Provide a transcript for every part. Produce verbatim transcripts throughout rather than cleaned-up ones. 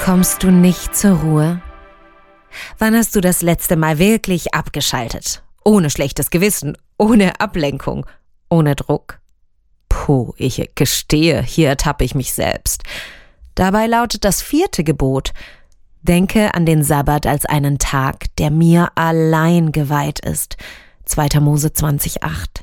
Kommst du nicht zur Ruhe? Wann hast du das letzte Mal wirklich abgeschaltet? Ohne schlechtes Gewissen, ohne Ablenkung, ohne Druck? Puh, ich gestehe, hier ertappe ich mich selbst. Dabei lautet das vierte Gebot: Denke an den Sabbat als einen Tag, der mir allein geweiht ist. zweiter Mose zwanzig acht.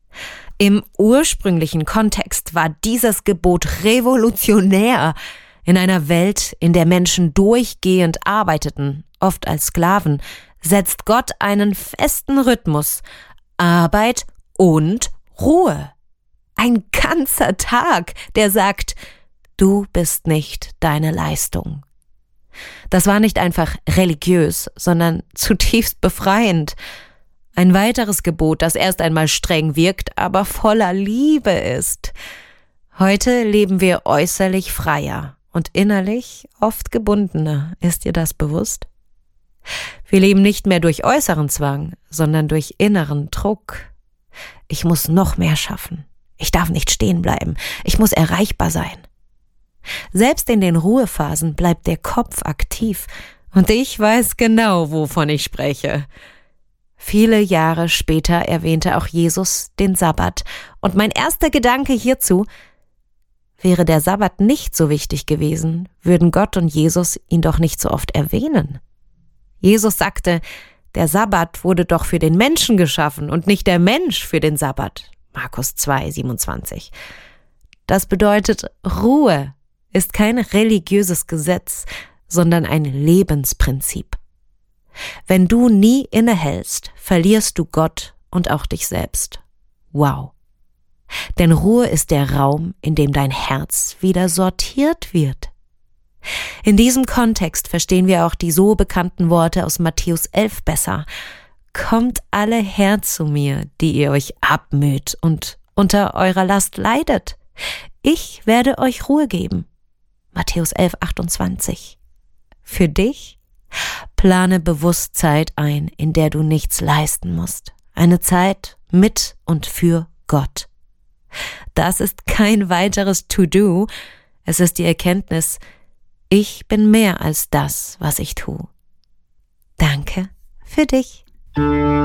Im ursprünglichen Kontext war dieses Gebot revolutionär. In einer Welt, in der Menschen durchgehend arbeiteten, oft als Sklaven, setzt Gott einen festen Rhythmus: Arbeit und Ruhe. Ein ganzer Tag, der sagt, du bist nicht deine Leistung. Das war nicht einfach religiös, sondern zutiefst befreiend. Ein weiteres Gebot, das erst einmal streng wirkt, aber voller Liebe ist. Heute leben wir äußerlich freier und innerlich oft gebundener. Ist dir das bewusst? Wir leben nicht mehr durch äußeren Zwang, sondern durch inneren Druck. Ich muss noch mehr schaffen. Ich darf nicht stehen bleiben. Ich muss erreichbar sein. Selbst in den Ruhephasen bleibt der Kopf aktiv. Und ich weiß genau, wovon ich spreche. Viele Jahre später erwähnte auch Jesus den Sabbat. Und mein erster Gedanke hierzu: Wäre der Sabbat nicht so wichtig gewesen, würden Gott und Jesus ihn doch nicht so oft erwähnen. Jesus sagte, der Sabbat wurde doch für den Menschen geschaffen und nicht der Mensch für den Sabbat. Markus zwei siebenundzwanzig. Das bedeutet, Ruhe ist kein religiöses Gesetz, sondern ein Lebensprinzip. Wenn du nie innehältst, verlierst du Gott und auch dich selbst. Wow! Denn Ruhe ist der Raum, in dem dein Herz wieder sortiert wird. In diesem Kontext verstehen wir auch die so bekannten Worte aus Matthäus elf besser. Kommt alle her zu mir, die ihr euch abmüht und unter eurer Last leidet. Ich werde euch Ruhe geben. Matthäus elf achtundzwanzig. Für dich? Plane bewusst Zeit ein, in der du nichts leisten musst. Eine Zeit mit und für Gott. Das ist kein weiteres To-Do. Es ist die Erkenntnis, ich bin mehr als das, was ich tue. Danke für dich.